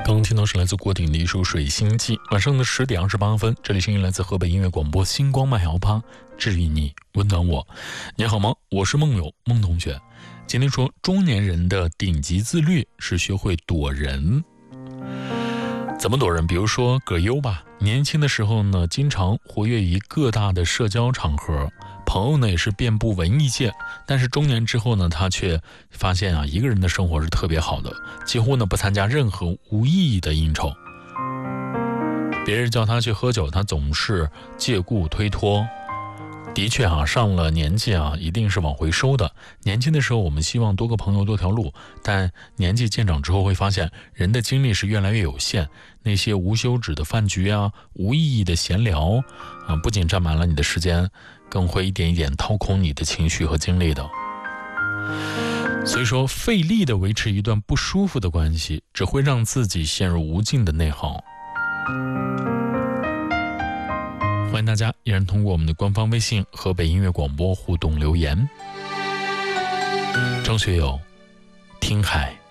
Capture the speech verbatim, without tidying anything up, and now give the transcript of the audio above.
刚听到是来自郭顶的一首《水星记》。晚上的十点二十八分，这里声音来自河北音乐广播星光麦摇趴，治愈你，温暖我。你好吗？我是梦友孟同学。今天说，中年人的顶级自律是学会躲人。怎么躲人？比如说葛优吧，年轻的时候呢，经常活跃于各大的社交场合，朋友呢也是遍布文艺界。但是中年之后呢，他却发现啊，一个人的生活是特别好的，几乎呢不参加任何无意义的应酬。别人叫他去喝酒，他总是借故推脱。的确啊，上了年纪啊，一定是往回收的。年轻的时候，我们希望多个朋友多条路，但年纪渐长之后，会发现人的精力是越来越有限。那些无休止的饭局啊，无意义的闲聊啊，不仅占满了你的时间，更会一点一点掏空你的情绪和精力的。所以说，费力的维持一段不舒服的关系，只会让自己陷入无尽的内耗。欢迎大家依然通过我们的官方微信河北音乐广播互动留言。张学友，听海。